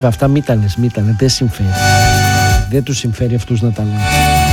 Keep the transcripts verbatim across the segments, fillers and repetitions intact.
Αυτά μη τα λες, μη τα λες, δεν συμφέρει. Δεν τους συμφέρει αυτούς να τα λένε.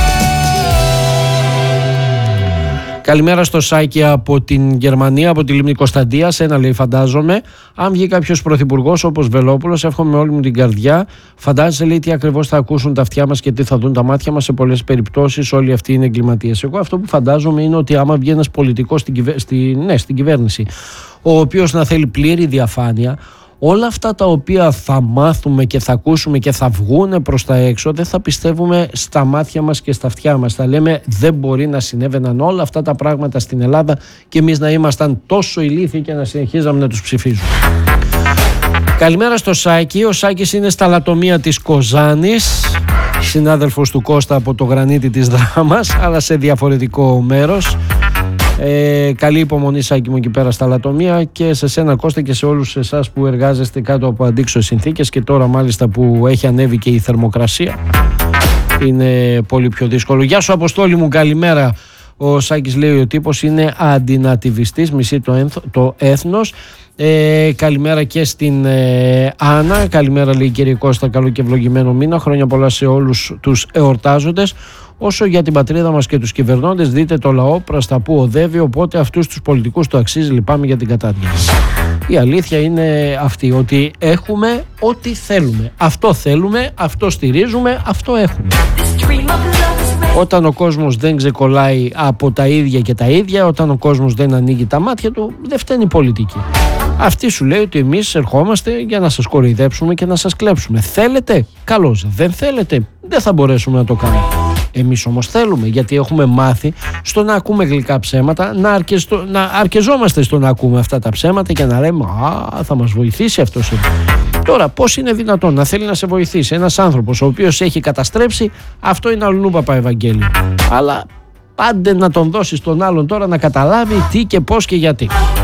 Καλημέρα στο Σάκη από την Γερμανία, από τη Λίμνη Κωνσταντίας. Ένα λέει, φαντάζομαι, αν βγει κάποιος πρωθυπουργός όπως Βελόπουλος, εύχομαι με όλη μου την καρδιά. Φαντάζεσαι, λέει, τι ακριβώς θα ακούσουν τα αυτιά μας και τι θα δουν τα μάτια μας. Σε πολλές περιπτώσεις όλοι αυτοί είναι εγκληματίες. Εγώ αυτό που φαντάζομαι είναι ότι άμα βγει ένας πολιτικός στην, κυβε... στη... ναι, στην κυβέρνηση, ο οποίος να θέλει πλήρη διαφάνεια, όλα αυτά τα οποία θα μάθουμε και θα ακούσουμε και θα βγούνε προς τα έξω, δεν θα πιστεύουμε στα μάτια μας και στα αυτιά μας. Θα λέμε, δεν μπορεί να συνέβαιναν όλα αυτά τα πράγματα στην Ελλάδα και εμείς να ήμασταν τόσο ηλίθιοι και να συνεχίζαμε να τους ψηφίζουμε. Καλημέρα στο Σάκη. Ο Σάκης είναι στα λατομεία της Κοζάνης, συνάδελφος του Κώστα από το γρανίτι της Δράμας, αλλά σε διαφορετικό μέρος. Ε, καλή υπομονή, Σάκη μου, εκεί πέρα στα λατομεία, και σε σένα, Κώστα, και σε όλους εσάς που εργάζεστε κάτω από αντίξωες συνθήκες, και τώρα μάλιστα που έχει ανέβει και η θερμοκρασία είναι πολύ πιο δύσκολο. Γεια σου, Αποστόλη μου, καλημέρα. Ο Σάκης λέει, ο τύπος είναι αντινατιβιστής, μισεί το, ένθ, το έθνος. Ε, καλημέρα και στην ε, Άννα. Καλημέρα, λέει, κύριε Κώστα, καλό και ευλογημένο μήνα. Χρόνια πολλά σε όλους τους εορτάζοντες. Όσο για την πατρίδα μας και τους κυβερνώντες, δείτε το λαό προς τα που οδεύει, οπότε αυτούς τους πολιτικούς το αξίζει, λυπάμαι για την κατάδυση. Η αλήθεια είναι αυτή, ότι έχουμε ό,τι θέλουμε. Αυτό θέλουμε, αυτό στηρίζουμε, αυτό έχουμε. Όταν ο κόσμος δεν ξεκολλάει από τα ίδια και τα ίδια, όταν ο κόσμος δεν ανοίγει τα μάτια του, δεν φταίνει η πολιτική. Αυτή σου λέει ότι εμείς ερχόμαστε για να σας κοροϊδέψουμε και να σας κλέψουμε. Θέλετε? Καλώς. Δεν θέλετε? Δεν θα μπορέσουμε να το κάνουμε. Εμείς όμως θέλουμε, γιατί έχουμε μάθει στο να ακούμε γλυκά ψέματα, να, αρκεστο, να αρκεζόμαστε στο να ακούμε αυτά τα ψέματα και να λέμε, α, θα μας βοηθήσει αυτός. Τώρα, πώς είναι δυνατόν να θέλει να σε βοηθήσει ένας άνθρωπος ο οποίος έχει καταστρέψει? Αυτό είναι αλλού παπά Ευαγγέλιο. Αλλά πάντε να τον δώσεις τον άλλον τώρα να καταλάβει τι και πώς και γιατί.